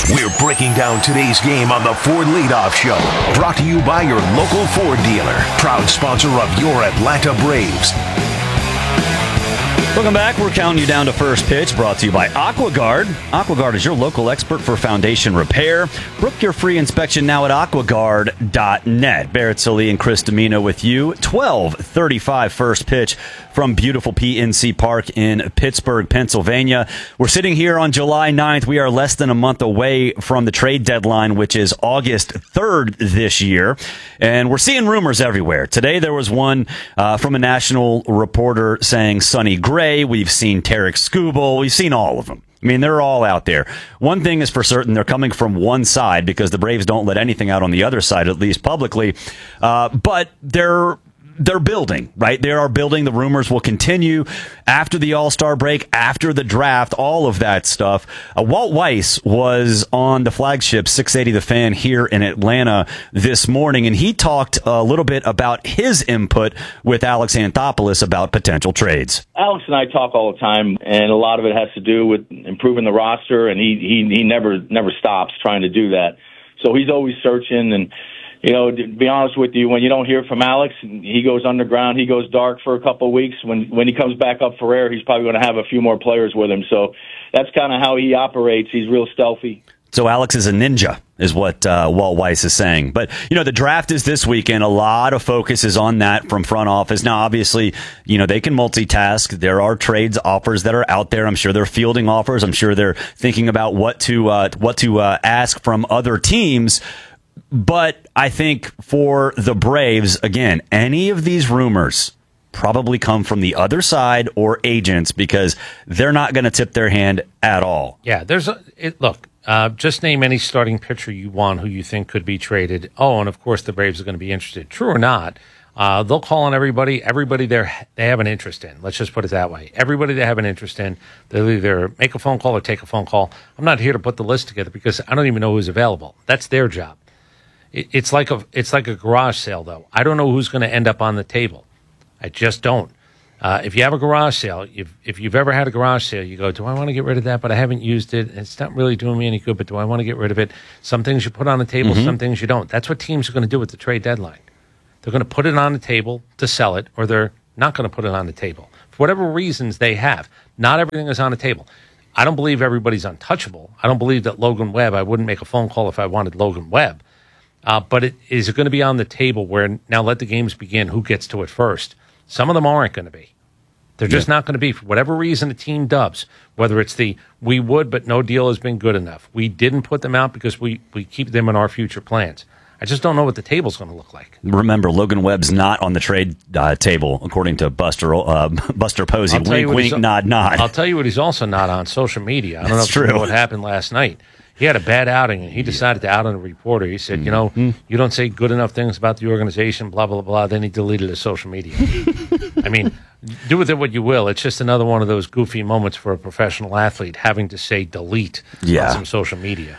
We're breaking down today's game on the Ford Leadoff Show. Brought to you by your local Ford dealer. Proud sponsor of your Atlanta Braves. Welcome back. We're counting you down to first pitch, brought to you by AquaGuard. AquaGuard is your local expert for foundation repair. Book your free inspection now at aquaguard.net. Barrett Sully and Chris Domino with you. 12:35 first pitch from beautiful PNC Park in Pittsburgh, Pennsylvania. We're sitting here on July 9th. We are less than a month away from the trade deadline, which is August 3rd this year. And we're seeing rumors everywhere. Today there was one from a national reporter saying Sonny Gray. We've seen Tarek Skubal. We've seen all of them. I mean, they're all out there. One thing is for certain, they're coming from one side because the Braves don't let anything out on the other side, at least publicly. But they're building, right? They are building. The rumors will continue after the All-Star break, after the draft, all of that stuff. Walt Weiss was on the flagship 680 The Fan here in Atlanta this morning, and he talked a little bit about his input with Alex Anthopoulos about potential trades. Alex and I talk all the time, and a lot of it has to do with improving the roster, and he never stops trying to do that. So he's always searching, and you know, to be honest with you, when you don't hear from Alex, he goes underground, he goes dark for a couple of weeks. When he comes back up for air, he's probably going to have a few more players with him. So that's kind of how he operates. He's real stealthy. So Alex is a ninja, is what Walt Weiss is saying. But, you know, the draft is this weekend. A lot of focus is on that from front office. Now, obviously, you know, they can multitask. There are trades offers that are out there. I'm sure they're fielding offers. I'm sure they're thinking about what to ask from other teams. But I think for the Braves, again, any of these rumors probably come from the other side or agents because they're not going to tip their hand at all. Yeah, just name any starting pitcher you want who you think could be traded. Oh, and of course the Braves are going to be interested. True or not, they'll call on everybody. Everybody they have an interest in. Let's just put it that way. Everybody they have an interest in, they'll either make a phone call or take a phone call. I'm not here to put the list together because I don't even know who's available. That's their job. It's like a garage sale, though. I don't know who's going to end up on the table. I just don't. If you have a garage sale, if you've ever had a garage sale, you go, do I want to get rid of that? But I haven't used it. It's not really doing me any good, but do I want to get rid of it? Some things you put on the table, some things you don't. That's what teams are going to do with the trade deadline. They're going to put it on the table to sell it, or they're not going to put it on the table. For whatever reasons they have, not everything is on the table. I don't believe everybody's untouchable. I don't believe that Logan Webb, I wouldn't make a phone call if I wanted Logan Webb. But is it going to be on the table where now let the games begin, who gets to it first? Some of them aren't going to be. They're just not going to be. For whatever reason a team dubs, whether it's we would, but no deal has been good enough. We didn't put them out because we keep them in our future plans. I just don't know what the table's going to look like. Remember, Logan Webb's not on the trade table, according to Buster Posey. Wink, wink, nod, nod. I'll tell you what he's also not on, social media. I don't know if you know what happened last night. He had a bad outing, and he decided to out on a reporter. He said, you don't say good enough things about the organization, blah, blah, blah. Then he deleted his social media. I mean, do with it what you will. It's just another one of those goofy moments for a professional athlete, having to say delete on some social media.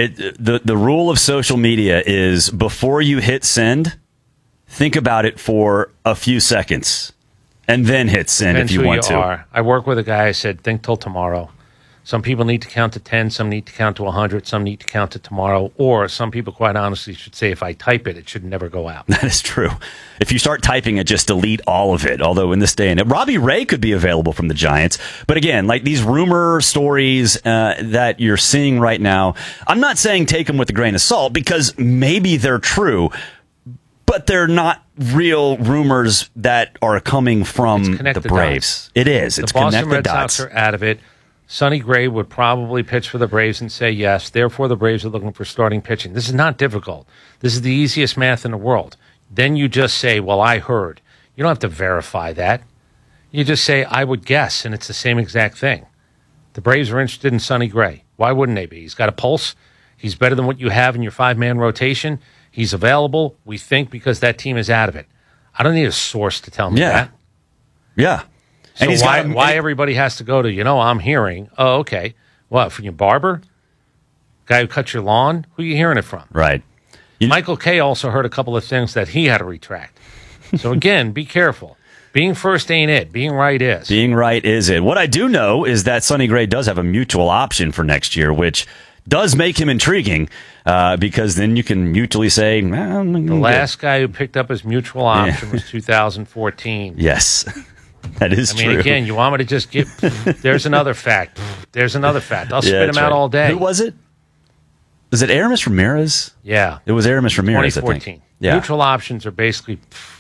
The rule of social media is before you hit send, think about it for a few seconds, and then hit send if you want to. I work with a guy, I said, think till tomorrow. Some people need to count to 10, some need to count to 100, some need to count to tomorrow, or some people, quite honestly, should say if I type it, it should never go out. That is true. If you start typing it, just delete all of it, although in this day and age, Robbie Ray could be available from the Giants. But again, like these rumor stories that you're seeing right now, I'm not saying take them with a grain of salt because maybe they're true, but they're not real rumors that are coming from the Braves. It is. It's connect the dots. The Boston Red Sox are out of it. Sonny Gray would probably pitch for the Braves and say yes. Therefore, the Braves are looking for starting pitching. This is not difficult. This is the easiest math in the world. Then you just say, well, I heard. You don't have to verify that. You just say, I would guess, and it's the same exact thing. The Braves are interested in Sonny Gray. Why wouldn't they be? He's got a pulse. He's better than what you have in your five-man rotation. He's available, we think, because that team is out of it. I don't need a source to tell me that. Yeah. So why everybody has to go to, I'm hearing, oh, okay. What, from your barber? Guy who cuts your lawn? Who are you hearing it from? Right. Michael Kay also heard a couple of things that he had to retract. So again, be careful. Being first ain't it. Being right is. Being right is it. What I do know is that Sonny Gray does have a mutual option for next year, which does make him intriguing because then you can mutually say, the last guy who picked up his mutual option was 2014. Yes, that is true. I mean, again, you want me to just give, there's another fact. There's another fact. I'll spit him out all day. Who was it? Was it Aramis Ramirez? Yeah. It was Aramis Ramirez, 2014. I think. Yeah. Mutual options are basically...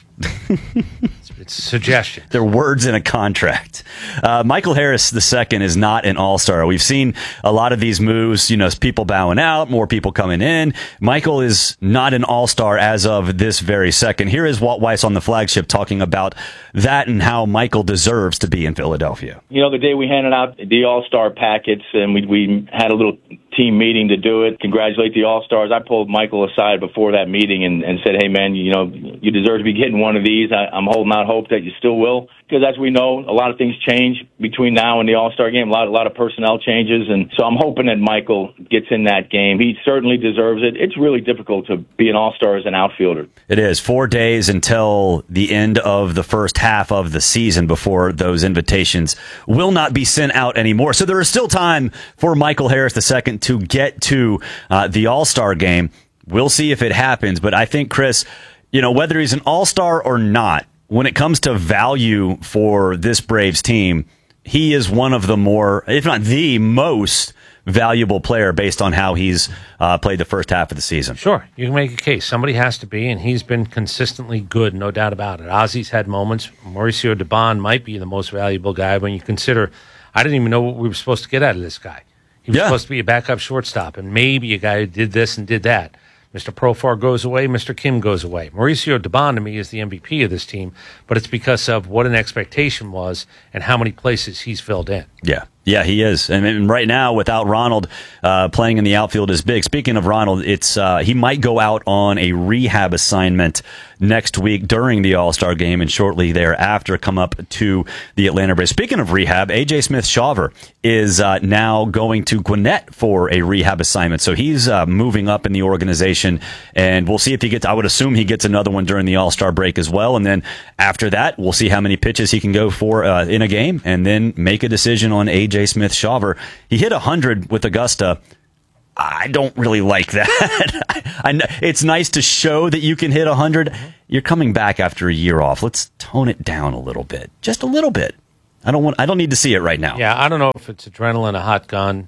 It's suggestions. They're words in a contract. Michael Harris II is not an all-star. We've seen a lot of these moves, people bowing out, more people coming in. Michael is not an all-star as of this very second. Here is Walt Weiss on the flagship talking about that and how Michael deserves to be in Philadelphia. The day we handed out the all-star packets and we had a little team meeting to do it, congratulate the all-stars, I pulled Michael aside before that meeting and said, hey, man, you deserve to be getting one of these. I'm holding out hope that you still will. Because as we know, a lot of things change between now and the All-Star game, a lot of personnel changes. And so I'm hoping that Michael gets in that game. He certainly deserves it. It's really difficult to be an All-Star as an outfielder. It is 4 days until the end of the first half of the season before those invitations will not be sent out anymore. So there is still time for Michael Harris II to get to the All-Star game. We'll see if it happens. But I think, Chris, whether he's an All-Star or not, when it comes to value for this Braves team, he is one of the more, if not the most valuable player based on how he's played the first half of the season. Sure, you can make a case. Somebody has to be, and he's been consistently good, no doubt about it. Ozzy's had moments. Mauricio Dubon might be the most valuable guy when you consider, I didn't even know what we were supposed to get out of this guy. He was supposed to be a backup shortstop, and maybe a guy who did this and did that. Mr. Profar goes away, Mr. Kim goes away. Mauricio Dubon, to me, is the MVP of this team, but it's because of what an expectation was and how many places he's filled in. Yeah, he is. And right now, without Ronald playing in the outfield is big. Speaking of Ronald, it's he might go out on a rehab assignment next week during the All-Star game and shortly thereafter come up to the Atlanta Braves. Speaking of rehab, A.J. Smith-Shawver is now going to Gwinnett for a rehab assignment. So he's moving up in the organization, and we'll see if he gets, I would assume he gets another one during the All-Star break as well. And then after that, we'll see how many pitches he can go for in a game and then make a decision on A.J. Smith-Shawver. He hit 100 with Augusta. I don't really like that. It's nice to show that you can hit 100. You're coming back after a year off. Let's tone it down a little bit. Just a little bit. I don't need to see it right now. Yeah, I don't know if it's adrenaline, a hot gun.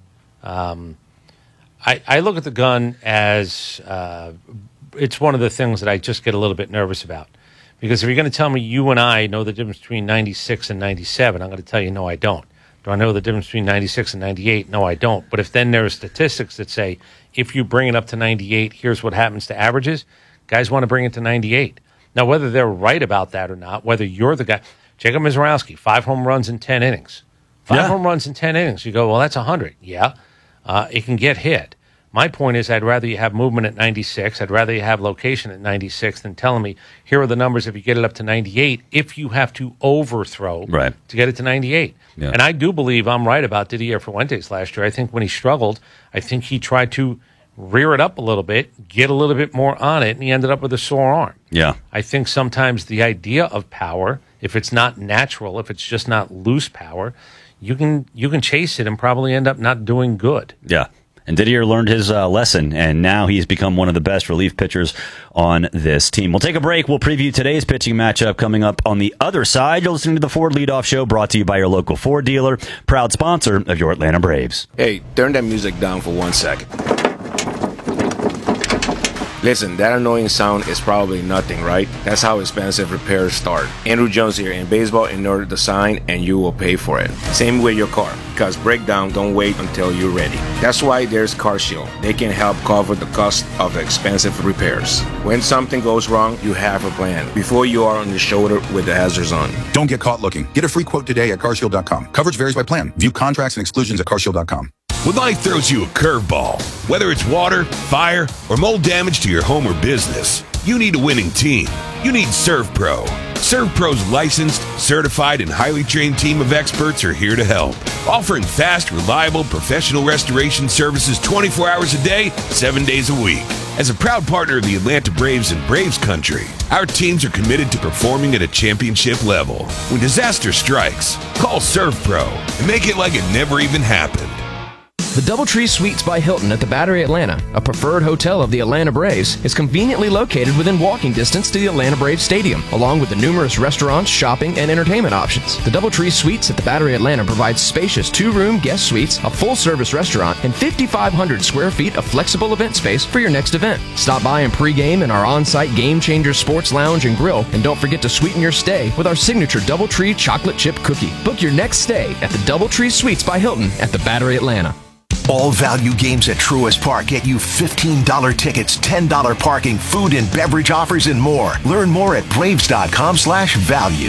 I look at the gun as it's one of the things that I just get a little bit nervous about. Because if you're going to tell me you and I know the difference between 96 and 97, I'm going to tell you, no, I don't. Do I know the difference between 96 and 98? No, I don't. But if then there are statistics that say, if you bring it up to 98, here's what happens to averages, guys want to bring it to 98. Now, whether they're right about that or not, whether you're the guy, Jacob Mizraowski, 5 home runs in 10 innings. 5 home runs in 10 innings. You go, well, that's 100. Yeah, it can get hit. My point is I'd rather you have movement at 96. I'd rather you have location at 96 than telling me, here are the numbers if you get it up to 98, if you have to overthrow to get it to 98. Yeah. And I do believe I'm right about Didier Fuentes last year. I think when he struggled, I think he tried to rear it up a little bit, get a little bit more on it, and he ended up with a sore arm. Yeah. I think sometimes the idea of power, if it's not natural, if it's just not loose power, you can chase it and probably end up not doing good. Yeah. And Didier learned his lesson, and now he's become one of the best relief pitchers on this team. We'll take a break. We'll preview today's pitching matchup coming up on the other side. You're listening to the Ford Leadoff Show, brought to you by your local Ford dealer, proud sponsor of your Atlanta Braves. Hey, turn that music down for 1 second. Listen, that annoying sound is probably nothing, right? That's how expensive repairs start. Andrew Jones here. In baseball, ignore the sign and you will pay for it. Same with your car, because breakdown don't wait until you're ready. That's why there's CarShield. They can help cover the cost of the expensive repairs. When something goes wrong, you have a plan before you are on the shoulder with the hazards on. Don't get caught looking. Get a free quote today at carshield.com. Coverage varies by plan. View contracts and exclusions at carshield.com. When life throws you a curveball, whether it's water, fire, or mold damage to your home or business, you need a winning team. You need ServPro. ServPro's licensed, certified, and highly trained team of experts are here to help, offering fast, reliable, professional restoration services 24 hours a day, 7 days a week. As a proud partner of the Atlanta Braves and Braves Country, our teams are committed to performing at a championship level. When disaster strikes, call ServPro and make it like it never even happened. The DoubleTree Suites by Hilton at the Battery Atlanta, a preferred hotel of the Atlanta Braves, is conveniently located within walking distance to the Atlanta Braves Stadium, along with the numerous restaurants, shopping, and entertainment options. The DoubleTree Suites at the Battery Atlanta provides spacious 2-room guest suites, a full-service restaurant, and 5,500 square feet of flexible event space for your next event. Stop by and pregame in our on-site Game Changer Sports Lounge and Grill, and don't forget to sweeten your stay with our signature DoubleTree chocolate chip cookie. Book your next stay at the DoubleTree Suites by Hilton at the Battery Atlanta. All value games at Truist Park get you $15 tickets, $10 parking, food and beverage offers, and more. Learn more at Braves.com/value.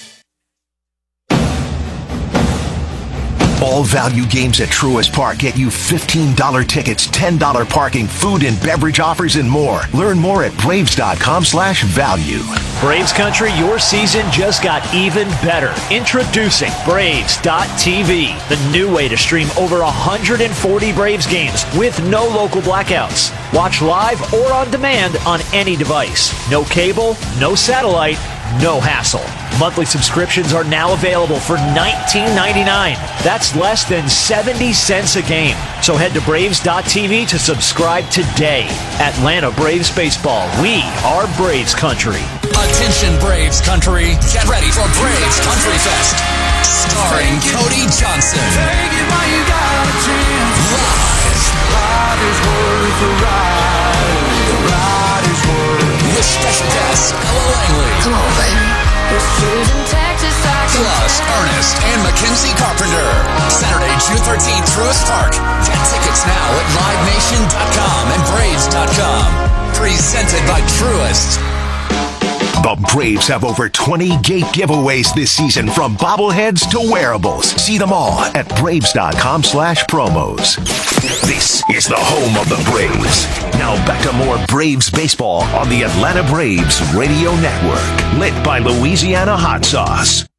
All value games at Truist Park get you $15 tickets, $10 parking, food and beverage offers, and more. Learn more at Braves.com/value. Braves Country, your season just got even better. Introducing Braves.tv, the new way to stream over 140 Braves games with no local blackouts. Watch live or on demand on any device. No cable, no satellite, no hassle. Monthly subscriptions are now available for $19.99. That's less than 70 cents a game. So head to Braves.tv to subscribe today. Atlanta Braves Baseball. We are Braves Country. Attention Braves Country. Get ready for Braves Country Fest. Starring Cody Johnson. Take it while you got a chance. Live is worth the ride. The ride is worth. With special guests Ella Langley. Come on, baby. Plus Ernest and Mackenzie Carpenter. Saturday, June 13th, Truist Park. Get tickets now at LiveNation.com and Braves.com. Presented by Truist. The Braves have over 20 gate giveaways this season, from bobbleheads to wearables. See them all at Braves.com/promos. This is the home of the Braves. Now back to more Braves baseball on the Atlanta Braves Radio Network. Lit by Louisiana Hot Sauce.